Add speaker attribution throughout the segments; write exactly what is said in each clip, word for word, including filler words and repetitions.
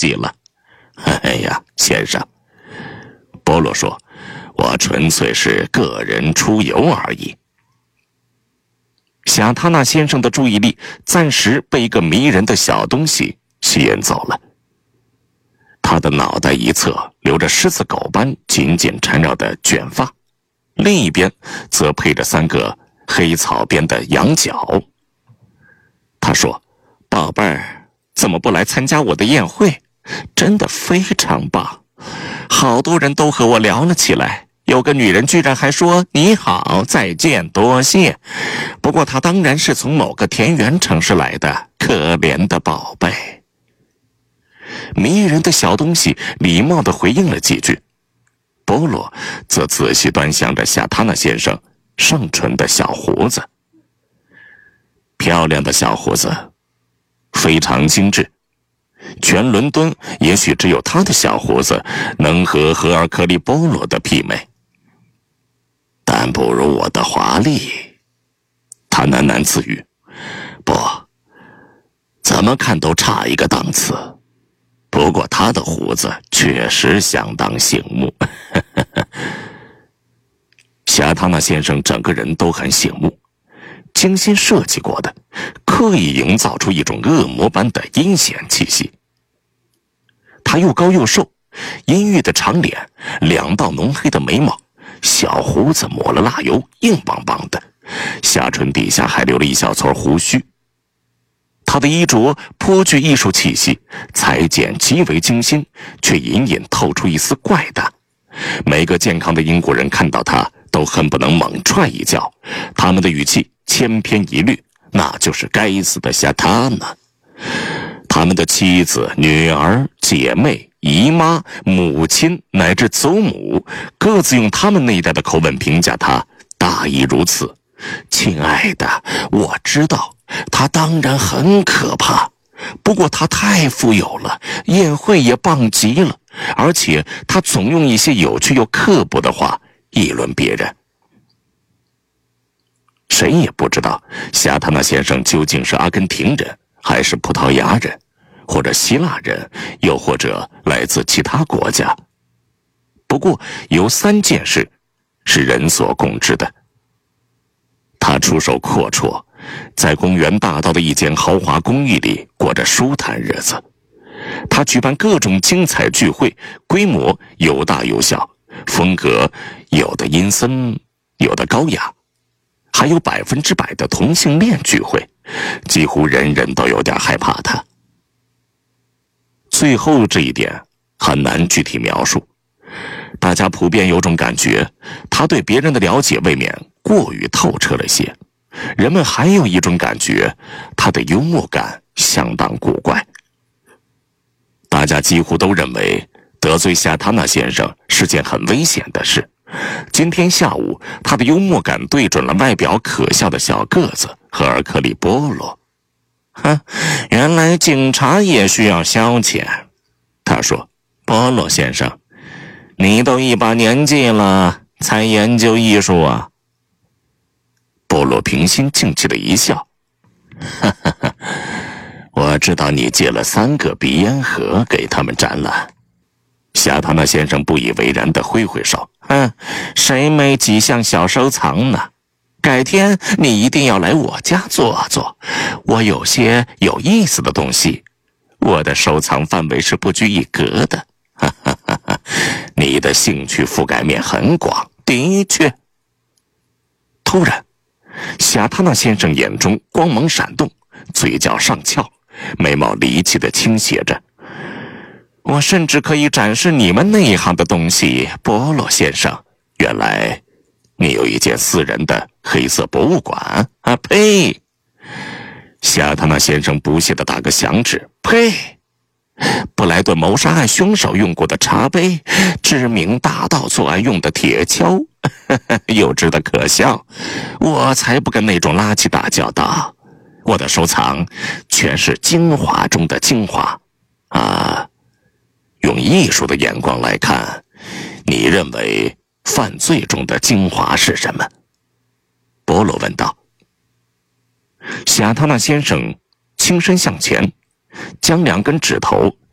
Speaker 1: 计了。哎呀，先生，波洛说，我纯粹是个人出游而已。夏塔纳先生的注意力暂时被一个迷人的小东西吸引走了。他的脑袋一侧留着狮子狗般紧紧缠绕的卷发，另一边则配着三个黑草编的羊角。他说，宝贝儿，怎么不来参加我的宴会？真的非常棒，好多人都和我聊了起来，有个女人居然还说你好，再见，多谢。不过她当然是从某个田园城市来的，可怜的宝贝。迷人的小东西礼貌地回应了几句，波洛则仔细端详着夏塔纳先生上唇的小胡子。漂亮的小胡子，非常精致，全伦敦也许只有他的小胡子能和荷尔克利波罗的媲美，但不如我的华丽。他喃喃自语，不，怎么看都差一个档次。不过他的胡子确实相当醒目。夏塔纳先生整个人都很醒目，精心设计过的，刻意营造出一种恶魔般的阴险气息。他又高又瘦，阴郁的长脸，两道浓黑的眉毛，小胡子抹了蜡油，硬邦邦的，下唇底下还留了一小撮胡须。他的衣着颇具艺术气息，裁剪极为精心，却隐隐透出一丝怪诞。每个健康的英国人看到他都恨不能猛踹一脚，他们的语气千篇一律，那就是该死的夏塔纳。他们的妻子、女儿、姐妹、姨妈、母亲乃至祖母，各自用他们那一代的口吻评价他，大意如此。亲爱的，我知道他当然很可怕，不过他太富有了，宴会也棒极了，而且他总用一些有趣又刻薄的话议论别人。谁也不知道夏塔纳先生究竟是阿根廷人，还是葡萄牙人，或者希腊人，又或者来自其他国家。不过有三件事是人所共知的：他出手阔绰，在公园大道的一间豪华公寓里过着舒坦日子；他举办各种精彩聚会，规模有大有小，风格有的阴森，有的高雅，还有百分之百的同性恋聚会，几乎人人都有点害怕他。最后这一点很难具体描述，大家普遍有种感觉，他对别人的了解未免过于透彻了些。人们还有一种感觉，他的幽默感相当古怪。大家几乎都认为得罪夏塔纳先生是件很危险的事。今天下午，他的幽默感对准了外表可笑的小个子和尔克里波罗。哼，原来警察也需要消遣。他说，波罗先生，你都一把年纪了，才研究艺术啊？波罗平心静气的一笑，哈哈哈，我知道你借了三个鼻烟盒给他们展览。夏塔纳先生不以为然地挥挥手，嗯，谁没几项小收藏呢？改天你一定要来我家坐坐，我有些有意思的东西，我的收藏范围是不拘一格的。哈哈哈哈，你的兴趣覆盖面很广，的确。突然，夏塔纳先生眼中光芒闪动，嘴角上翘，眉毛离奇地倾斜着。我甚至可以展示你们那一行的东西，波罗先生。原来你有一间私人的黑色博物馆啊！呸！夏塔纳先生不屑地打个响指，呸！布莱顿谋杀案凶手用过的茶杯，知名大盗作案用的铁锹，幼稚的可笑。我才不跟那种垃圾打交道，我的收藏全是精华中的精华啊！用艺术的眼光来看，你认为犯罪中的精华是什么？波罗问道。夏塔纳先生轻身向前，将两根指头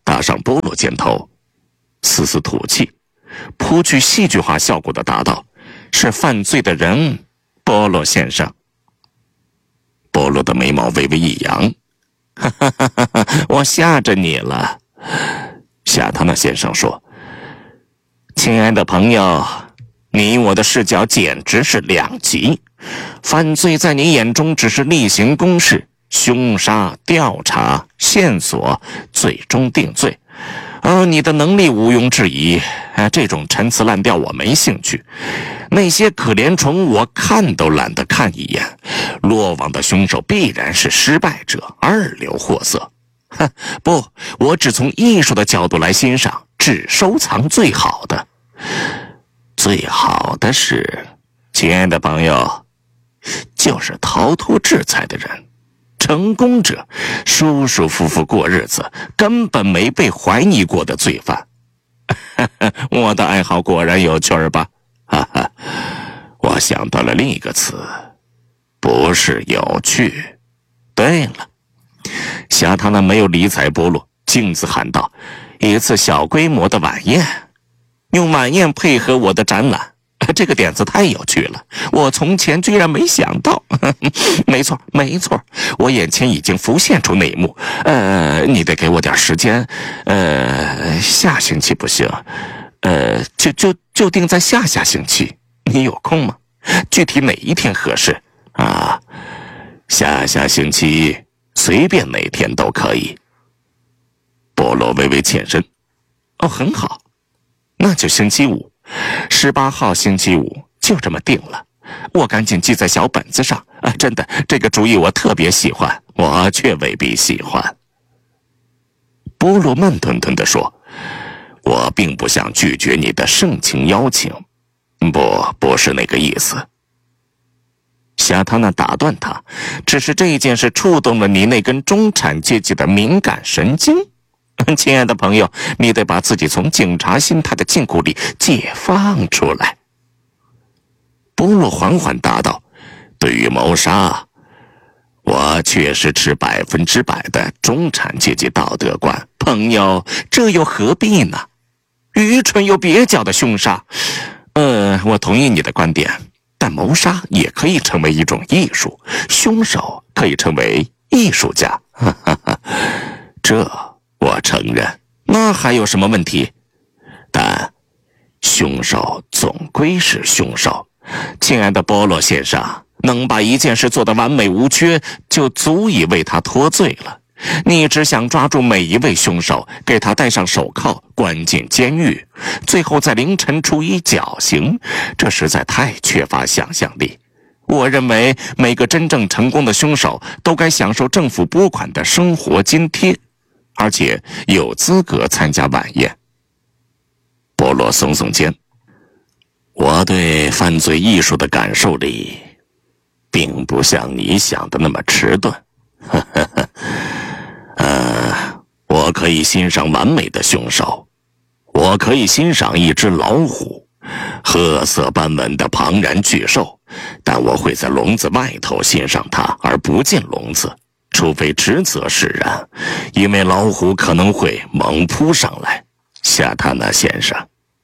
Speaker 1: 搭上波罗肩头，丝丝吐气，颇具戏剧化效果的答道：“是犯罪的人，波罗先生。”波罗的眉毛微微一扬：“哈哈哈哈哈，我吓着你了。”夏塔纳先生说：“亲爱的朋友，你我的视角简直是两极。犯罪在你眼中只是例行公事，凶杀、调查、线索，最终定罪。而你的能力毋庸置疑，啊，这种陈词滥调我没兴趣。那些可怜虫我看都懒得看一眼。落网的凶手必然是失败者，二流货色。哼，不，我只从艺术的角度来欣赏，只收藏最好的。最好的是，亲爱的朋友，就是逃脱制裁的人。成功者舒舒服服过日子，根本没被怀疑过的罪犯。我的爱好果然有趣儿吧？哈哈，我想到了另一个词，不是有趣。对了，夏塔纳没有理睬波洛，径自喊道：“一次小规模的晚宴，用晚宴配合我的展览。这个点子太有趣了，我从前居然没想到。没错没错，我眼前已经浮现出那一幕。呃你得给我点时间，呃下星期不行，呃就就就定在下下星期，你有空吗？具体哪一天合适啊？下下星期随便哪天都可以。”波罗微微欠身：“哦，很好，那就星期五。十八号星期五，就这么定了。我赶紧记在小本子上啊！真的，这个主意我特别喜欢，我却未必喜欢。”波罗慢吞吞地说：“我并不想拒绝你的盛情邀请，不，不是那个意思。”夏塔纳打断他：“只是这件事触动了你那根中产阶级的敏感神经。亲爱的朋友，你得把自己从警察心态的禁锢里解放出来。”波洛缓缓答道：“对于谋杀，我确实持百分之百的中产阶级道德观。朋友，这又何必呢？愚蠢又蹩脚的凶杀，呃，我同意你的观点，但谋杀也可以成为一种艺术，凶手可以成为艺术家。哈哈哈，这我承认，那还有什么问题？但凶手总归是凶手。亲爱的波洛先生，能把一件事做得完美无缺，就足以为他脱罪了。你只想抓住每一位凶手，给他戴上手铐，关进监狱，最后在凌晨处以绞刑，这实在太缺乏想象力。我认为每个真正成功的凶手都该享受政府拨款的生活津贴，而且有资格参加晚宴。波洛耸耸肩：“我对犯罪艺术的感受力，并不像你想的那么迟钝。呃，我可以欣赏完美的凶手，我可以欣赏一只老虎，褐色斑纹的庞然巨兽，但我会在笼子外头欣赏它，而不进笼子，除非职责使然，因为老虎可能会猛扑上来。夏塔纳先生。”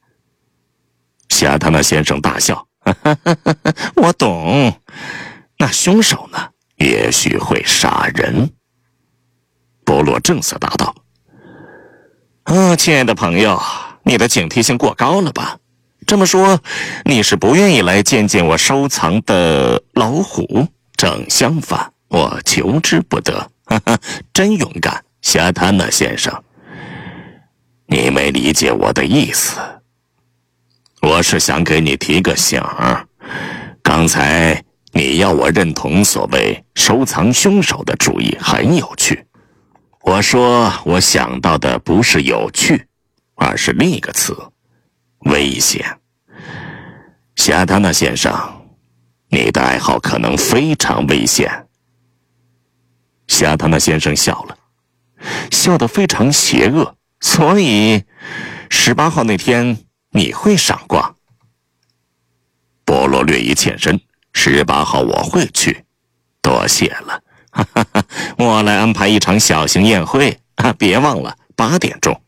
Speaker 1: 夏塔纳先生大笑：“我懂。那凶手呢？也许会杀人。”波洛正色答道：“啊，亲爱的朋友，你的警惕性过高了吧？这么说，你是不愿意来见见我收藏的老虎？正相反，我求之不得。哈哈，真勇敢，夏塔纳先生。你没理解我的意思。我是想给你提个醒儿，刚才你要我认同所谓收藏凶手的主意很有趣。我说我想到的不是有趣，而是另一个词：危险。夏塔纳先生，你的爱好可能非常危险。”夏塔纳先生笑了，笑得非常邪恶。所以十八号那天你会赏光？波洛略一欠身：“十八号我会去，多谢了。哈哈哈，我来安排一场小型宴会，啊，别忘了八点钟。